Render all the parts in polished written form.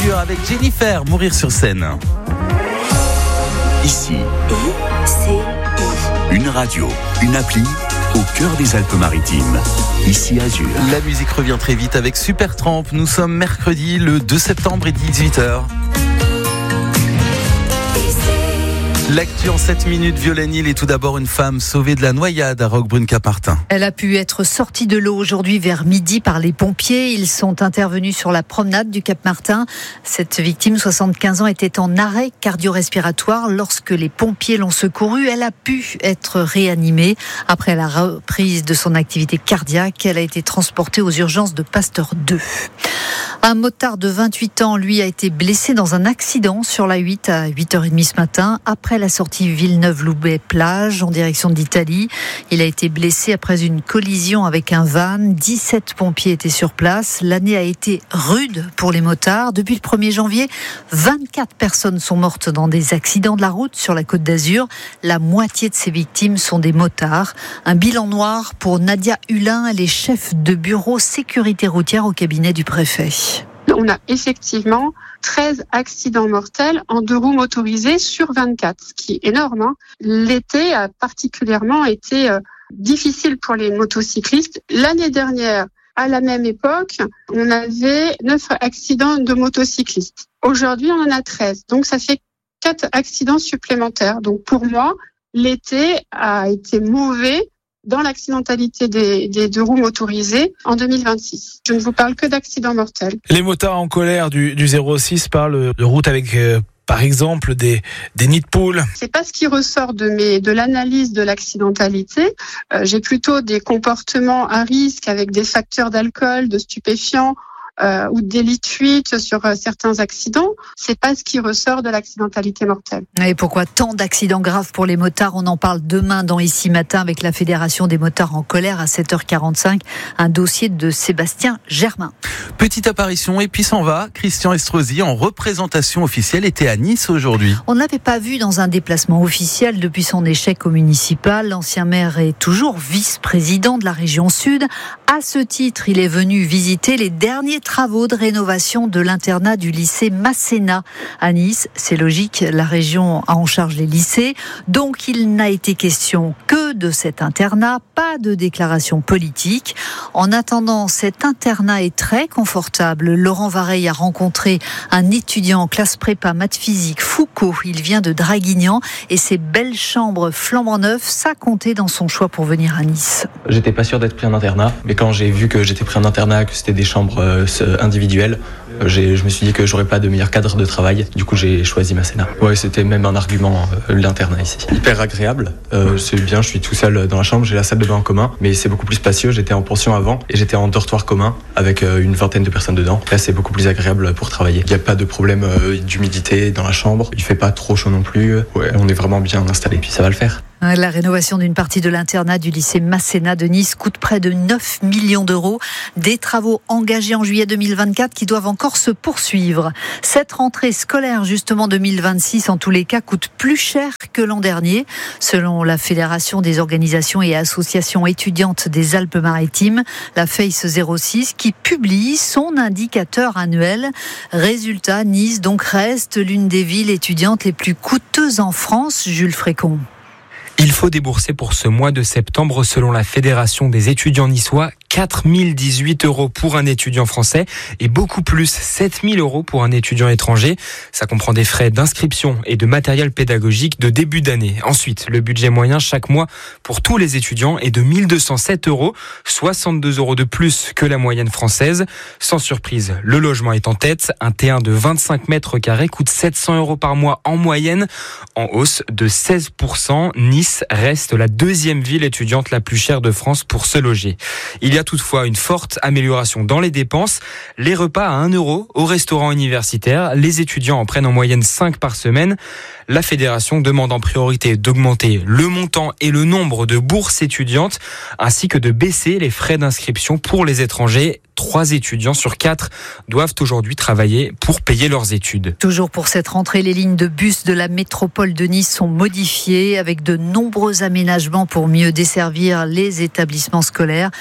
Azur avec Jennifer, Mourir sur scène. Ici, une radio, une appli au cœur des Alpes-Maritimes. Ici Azur. La musique revient très vite avec Supertramp. Nous sommes mercredi le 2 septembre et 18h. L'actu en 7 minutes, Violaine Hill, et tout d'abord une femme sauvée de la noyade à Roquebrune-Cap-Martin. Elle a pu être sortie de l'eau aujourd'hui vers midi par les pompiers. Ils sont intervenus sur la promenade du Cap-Martin. Cette victime, 75 ans, était en arrêt cardio-respiratoire. Lorsque les pompiers l'ont secourue, elle a pu être réanimée. Après la reprise de son activité cardiaque, elle a été transportée aux urgences de Pasteur 2. Un motard de 28 ans, lui, a été blessé dans un accident sur la 8 à 8h30 ce matin, après la sortie Villeneuve-Loubet-Plage en direction d'Italie. Il a été blessé après une collision avec un van. 17 pompiers étaient sur place. L'année a été rude pour les motards. Depuis le 1er janvier, 24 personnes sont mortes dans des accidents de la route sur la Côte d'Azur. La moitié de ces victimes sont des motards. Un bilan noir pour Nadia Hulin, elle est chef de bureau sécurité routière au cabinet du préfet. On a effectivement 13 accidents mortels en 2 roues motorisées sur 24, ce qui est énorme. L'été a particulièrement été difficile pour les motocyclistes. L'année dernière, à la même époque, on avait 9 accidents de motocyclistes. Aujourd'hui, on en a 13. Donc, ça fait 4 accidents supplémentaires. Donc, pour moi, l'été a été mauvais dans l'accidentalité des 2 roues motorisées en 2026. Je ne vous parle que d'accidents mortels. Les motards en colère du 06 parlent de routes avec, par exemple, des nids de poules. C'est pas ce qui ressort de l'analyse de l'accidentalité. J'ai plutôt des comportements à risque avec des facteurs d'alcool, de stupéfiants, ou des lits de fuite sur certains accidents. C'est pas ce qui ressort de l'accidentalité mortelle. Et pourquoi tant d'accidents graves pour les motards ? On en parle demain dans Ici Matin avec la Fédération des motards en colère à 7h45. Un dossier de Sébastien Germain. Petite apparition et puis s'en va. Christian Estrosi en représentation officielle était à Nice aujourd'hui. On ne l'avait pas vu dans un déplacement officiel depuis son échec au municipal. L'ancien maire est toujours vice-président de la région Sud. À ce titre, il est venu visiter les derniers travaux de rénovation de l'internat du lycée Masséna à Nice. C'est logique, la région a en charge les lycées. Donc il n'a été question que de cet internat, pas de déclaration politique. En attendant, cet internat est très confortable. Laurent Vareille a rencontré un étudiant en classe prépa maths physique, Foucault. Il vient de Draguignan et ses belles chambres flambant neuves, ça comptait dans son choix pour venir à Nice. J'étais pas sûr d'être pris en internat, mais quand j'ai vu que j'étais pris en internat, que c'était des chambres individuelles, je me suis dit que j'aurais pas de meilleur cadre de travail. Du coup, j'ai choisi Masséna. Ouais, c'était même un argument, l'internat ici. Hyper agréable. C'est bien, je suis tout seul dans la chambre, j'ai la salle de bain en commun, mais c'est beaucoup plus spacieux. J'étais en pension avant et j'étais en dortoir commun avec une vingtaine de personnes dedans. Là, c'est beaucoup plus agréable pour travailler. Il n'y a pas de problème d'humidité dans la chambre. Il fait pas trop chaud non plus. Ouais, on est vraiment bien installé. Puis ça va le faire. La rénovation d'une partie de l'internat du lycée Masséna de Nice coûte près de 9 millions d'euros. Des travaux engagés en juillet 2024 qui doivent encore se poursuivre. Cette rentrée scolaire, justement 2026, en tous les cas, coûte plus cher que l'an dernier, selon la Fédération des organisations et associations étudiantes des Alpes-Maritimes, la FACE 06, qui publie son indicateur annuel. Résultat, Nice donc reste l'une des villes étudiantes les plus coûteuses en France. Jules Frécon. Il faut débourser pour ce mois de septembre, selon la Fédération des étudiants niçois, 4 018 € pour un étudiant français et beaucoup plus, 7 000 € pour un étudiant étranger. Ça comprend des frais d'inscription et de matériel pédagogique de début d'année. Ensuite, le budget moyen chaque mois pour tous les étudiants est de 1 207 €, 62 € de plus que la moyenne française. Sans surprise, le logement est en tête. Un T1 de 25 mètres carrés coûte 700 € par mois en moyenne, en hausse de 16%. Nice reste la deuxième ville étudiante la plus chère de France pour se loger. Il y a toutefois une forte amélioration dans les dépenses. Les repas à 1 € au restaurant universitaire. Les étudiants en prennent en moyenne 5 par semaine. La fédération demande en priorité d'augmenter le montant et le nombre de bourses étudiantes, ainsi que de baisser les frais d'inscription pour les étrangers. 3 étudiants sur 4 doivent aujourd'hui travailler pour payer leurs études. Toujours pour cette rentrée, les lignes de bus de la métropole de Nice sont modifiées avec de nombreux aménagements pour mieux desservir les établissements scolaires. Vous avez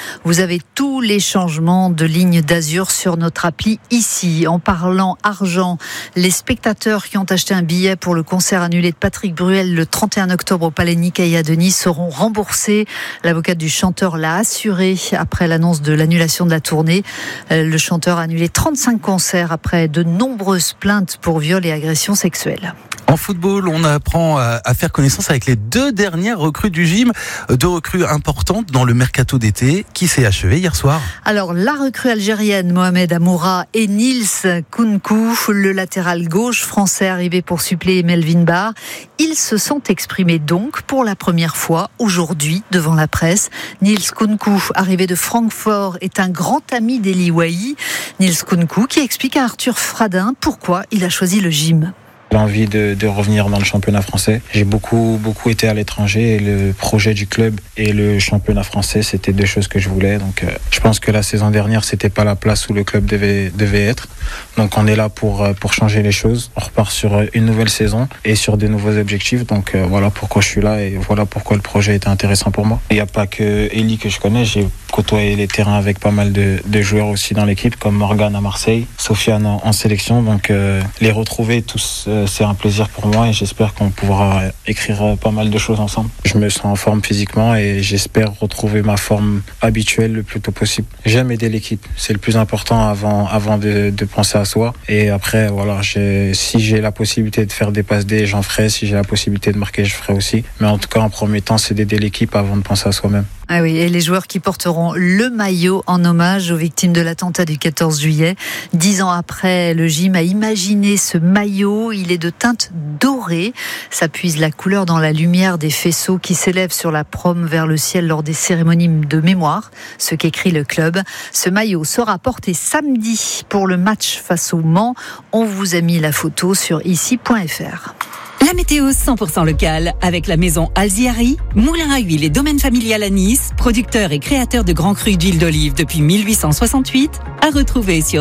avez tous les changements de ligne d'Azur sur notre appli ici. En parlant argent, les spectateurs qui ont acheté un billet pour le concert annulé de Patrick Bruel le 31 octobre au Palais Nicaïa de Nice seront remboursés. L'avocate du chanteur l'a assuré après l'annonce de l'annulation de la tournée. Le chanteur a annulé 35 concerts après de nombreuses plaintes pour viol et agressions sexuelles. En football, on apprend à faire connaissance avec les 2 dernières recrues du gym, 2 recrues importantes dans le mercato d'été qui s'est achevé hier soir. Alors, la recrue algérienne Mohamed Amoura et Nils Kounkou, le latéral gauche français arrivé pour suppléer Melvin Barr, ils se sont exprimés donc pour la première fois aujourd'hui devant la presse. Nils Kounkou, arrivé de Francfort, est un grand ami d'Eli Wahi. Nils Kounkou qui explique à Arthur Fradin pourquoi il a choisi le gym. L'envie de revenir dans le championnat français. J'ai beaucoup été à l'étranger et le projet du club et le championnat français, c'était 2 choses que je voulais. Donc, je pense que la saison dernière, c'était pas la place où le club devait être. Donc, on est là pour changer les choses. On repart sur une nouvelle saison et sur des nouveaux objectifs. Donc, voilà pourquoi je suis là et voilà pourquoi le projet était intéressant pour moi. Il n'y a pas que Eli que je connais. J'ai côtoyé les terrains avec pas mal de joueurs aussi dans l'équipe, comme Morgan à Marseille, Sofiane en sélection. Donc, les retrouver tous, c'est un plaisir pour moi et j'espère qu'on pourra écrire pas mal de choses ensemble. Je me sens en forme physiquement et j'espère retrouver ma forme habituelle le plus tôt possible. J'aime aider l'équipe, c'est le plus important avant de penser à soi. Et après, voilà, si j'ai la possibilité de faire des passes D, j'en ferai. Si j'ai la possibilité de marquer, je ferai aussi. Mais en tout cas, en premier temps, c'est d'aider l'équipe avant de penser à soi-même. Ah oui, et les joueurs qui porteront le maillot en hommage aux victimes de l'attentat du 14 juillet. 10 ans après, le gym a imaginé ce maillot. Il est de teinte dorée. Ça puise la couleur dans la lumière des faisceaux qui s'élèvent sur la prom vers le ciel lors des cérémonies de mémoire, ce qu'écrit le club. Ce maillot sera porté samedi pour le match face au Mans. On vous a mis la photo sur ici.fr. La météo 100% locale avec la maison Alziari, moulin à huile et domaine familial à Nice, producteur et créateur de grands crus d'huile d'olive depuis 1868, à retrouver sur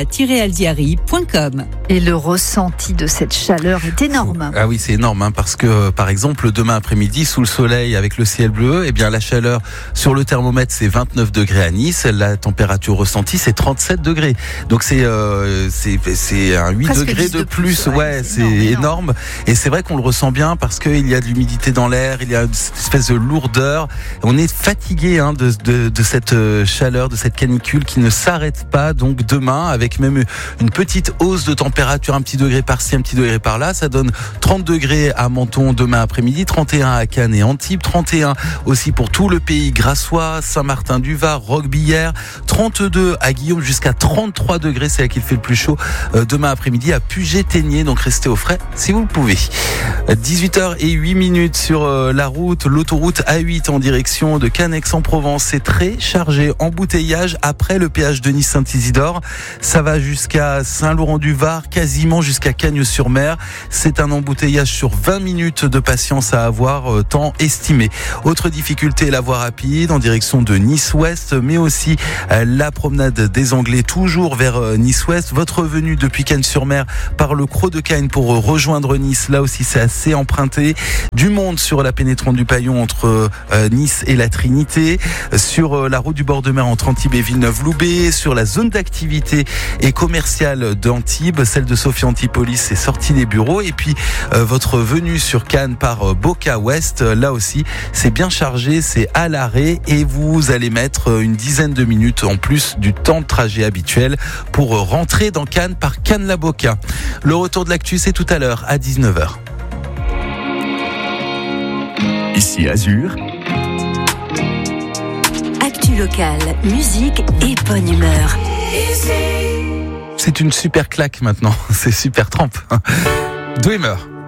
nicolas-alziari.com. Et le ressenti de cette chaleur est énorme. Ah oui, c'est énorme parce que par exemple demain après-midi sous le soleil avec le ciel bleu, eh bien la chaleur sur le thermomètre c'est 29 degrés à Nice, la température ressentie c'est 37 degrés. Donc c'est un 8 presque degrés de plus, ouais, c'est énorme. Et c'est vrai qu'on le ressent bien parce qu'il y a de l'humidité dans l'air, il y a une espèce de lourdeur. On est fatigué de cette chaleur, de cette canicule qui ne s'arrête pas. Donc demain, avec même une petite hausse de température, un petit degré par-ci, un petit degré par-là, ça donne 30 degrés à Menton demain après-midi, 31 à Cannes et Antibes, 31 aussi pour tout le pays grassois, Saint-Martin-du-Var, Roquebillière, 32 à Guillaume, jusqu'à 33 degrés, c'est là qu'il fait le plus chaud demain après-midi à Puget-Ténier. Donc restez au frais si vous le pouvez. 18h08 sur la route, l'autoroute A8 en direction de Cannes-Aix-en-Provence. C'est très chargé, embouteillage après le péage de Nice-Saint-Isidore. Ça va jusqu'à Saint-Laurent-du-Var, quasiment jusqu'à Cagnes-sur-Mer. C'est un embouteillage sur 20 minutes de patience à avoir, temps estimé. Autre difficulté, la voie rapide en direction de Nice-Ouest, mais aussi la promenade des Anglais, toujours vers Nice-Ouest. Votre venue depuis Cagnes-sur-Mer par le Creux de Cagnes pour rejoindre Nice, là aussi c'est assez emprunté. Du monde sur la pénétrante du Paillon entre Nice et la Trinité, sur la route du bord de mer entre Antibes et Villeneuve-Loubet, sur la zone d'activité et commerciale d'Antibes, celle de Sophie Antipolis, c'est sortie des bureaux. Et puis votre venue sur Cannes par Boca Ouest, là aussi c'est bien chargé, c'est à l'arrêt et vous allez mettre une dizaine de minutes en plus du temps de trajet habituel pour rentrer dans Cannes par Cannes-la-Boca. Le retour de l'actu, c'est tout à l'heure à 19h. Ici Azur. Actu locale, musique et bonne humeur. C'est une super claque maintenant, c'est super trempe. Dreamer.